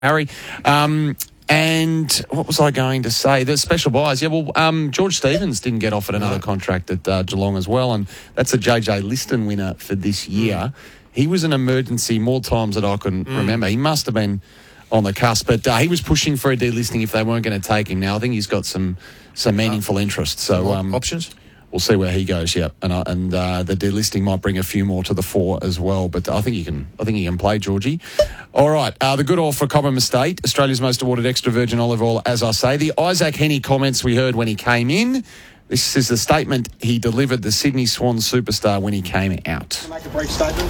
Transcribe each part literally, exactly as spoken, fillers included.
Harry. Um, and what was I going to say? The special buys. Yeah, well, um, George Stevens didn't get offered another no. contract at uh, Geelong as well, and that's a J J Liston winner for this year. Mm. He was an emergency more times than I can mm. remember. He must have been on the cusp, but uh, he was pushing for a delisting if they weren't going to take him. Now I think he's got some some meaningful interest. So um, options. We'll see where he goes. Yeah, and uh, and uh, the delisting might bring a few more to the fore as well. But I think you can. I think you can play, Georgie. All right, uh, the good oil for Cobram Estate, Australia's most awarded extra virgin olive oil. As I say, the Isaac Henney comments we heard when he came in. This is the statement he delivered the Sydney Swans superstar when he came out. Make a brief statement.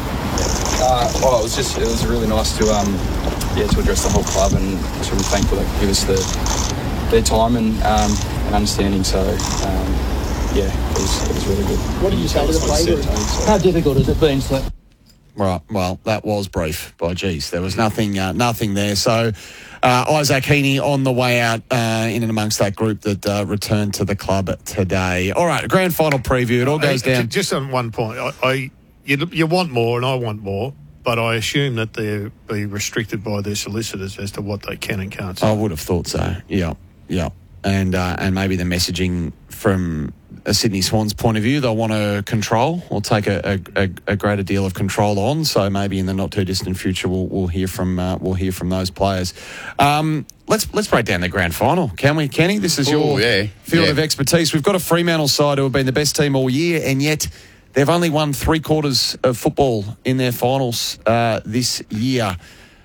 Uh, well, it was just it was really nice to um yeah to address the whole club, and just really thankful that they give us the their time and um and understanding. So. Um, Yeah, it was, it was really good. What did you say to the players? So. How difficult has it been, sir? Right, well, that was brief by G's. There was nothing uh, nothing there. So uh, Isaac Henney on the way out uh, in and amongst that group that uh, returned to the club today. All right, grand final preview. It all goes I, down. Just on one point, I, I you, you want more and I want more, but I assume that they'll be restricted by their solicitors as to what they can and can't say. I would have thought so, yeah, yeah. And, uh, and maybe the messaging from a Sydney Swans point of view, they'll want to control or take a, a, a greater deal of control on. So maybe in the not too distant future, we'll, we'll hear from uh, we'll hear from those players. Um, let's let's break down the grand final, can we, Kenny? This is your Ooh, yeah. field yeah. of expertise. We've got a Fremantle side who have been the best team all year, and yet they've only won three quarters of football in their finals uh, this year.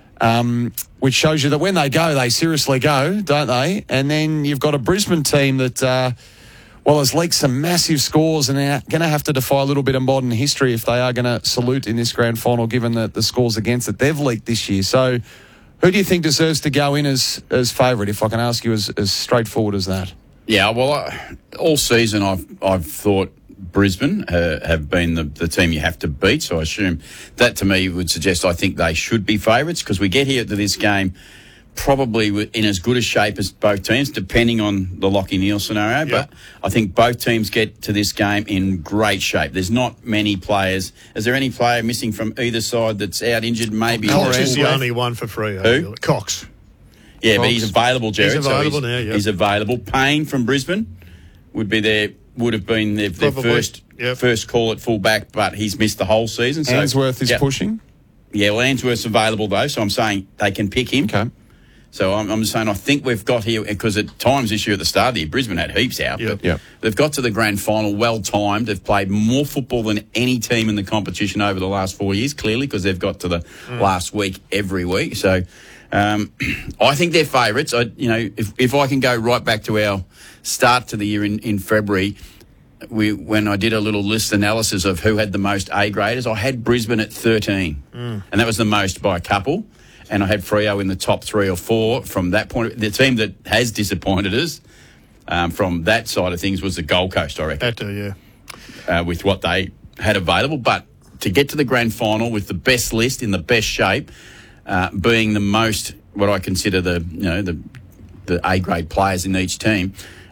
Um, which shows you that when they go, they seriously go, don't they? And then you've got a Brisbane team that, uh, well, has leaked some massive scores and they're going to have to defy a little bit of modern history if they are going to salute in this grand final, given the, the scores against it they've leaked this year. So who do you think deserves to go in as, as favourite, if I can ask you as, as straightforward as that? Yeah, well, I, all season I've I've thought Brisbane uh, have been the, the team you have to beat, so I assume that to me would suggest I think they should be favourites, because we get here to this game probably in as good a shape as both teams, depending on the Lachie Neale scenario, yep. But I think both teams get to this game in great shape. There's not many players. Is there any player missing from either side that's out injured? Maybe Cox is the only one for Freo. Who? Cox. Yeah, Cox. But he's available, Jared. He's available so he's, now, yep. He's available. Payne from Brisbane would be their would have been their, their first yep. first call at fullback, but he's missed the whole season. So, Ainsworth is yep. pushing? Yeah, well, Ainsworth's available, though, so I'm saying they can pick him. Okay. So I'm, I'm saying I think we've got here, because at times this year at the start of the year, Brisbane had heaps out, yep. but yep. they've got to the grand final well-timed. They've played more football than any team in the competition over the last four years, clearly, because they've got to the mm. last week every week. So um, I think they're favourites. I, you know, if, if I can go right back to our start to the year in, in February, we when I did a little list analysis of who had the most A-graders, I had Brisbane at thirteen, mm. and that was the most by a couple. And I had Freo in the top three or four from that point. The team that has disappointed us um, from that side of things was the Gold Coast, I reckon. That do, yeah. Uh, with what they had available. But to get to the grand final with the best list in the best shape, uh, being the most, what I consider the, you know, the the A-grade players in each team,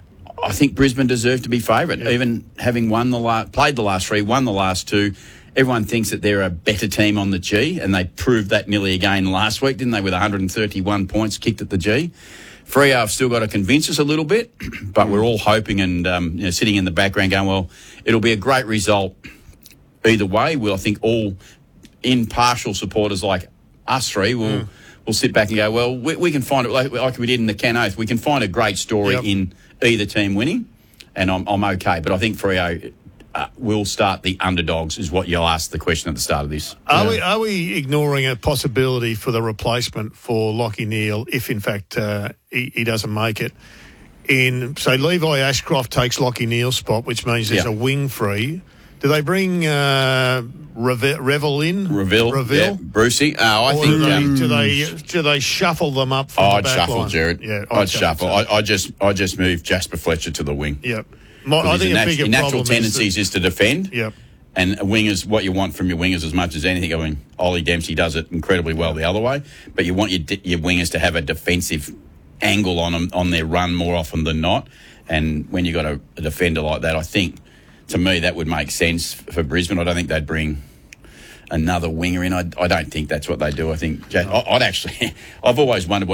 I think Brisbane deserve to be favourite. Yeah. Even having won the la- played the last three, won the last two, everyone thinks that they're a better team on the G, and they proved that nearly again last week, didn't they, with one hundred thirty-one points kicked at the G. Freo have still got to convince us a little bit, but we're all hoping and um, you know, sitting in the background going, well, it'll be a great result either way. We'll, I think all impartial supporters like us three will mm. will sit back and go, well, we, we can find it, like, like we did in the Can Oath, we can find a great story yep. in either team winning, and I'm, I'm okay. But I think Freo uh, will start the underdogs, is what you'll ask the question at the start of this. Are yeah. we are we ignoring a possibility for the replacement for Lachie Neale if, in fact, uh, he, he doesn't make it? In so Levi Ashcroft takes Lachie Neale's spot, which means there's yeah. a wing free. Do they bring uh, Reve- Revel in? Reveal, Reveal? yeah. Brucey. Oh, I or think do they, um, do they do they shuffle them up from oh, the I'd back shuffle, line? Jared. Yeah, I'd, I'd shuffle. I, I just I just move Jasper Fletcher to the wing. Yep. My, I think a nat- bigger your natural problem tendencies is, is to defend. Yep. And wingers, what you want from your wingers as much as anything. I mean, Ollie Dempsey does it incredibly well the other way, but you want your your wingers to have a defensive angle on them on their run more often than not. And when you've got a, a defender like that, I think, to me, that would make sense for Brisbane. I don't think they'd bring another winger in. I, I don't think that's what they do. I think Jack, I, I'd actually, I've always wondered what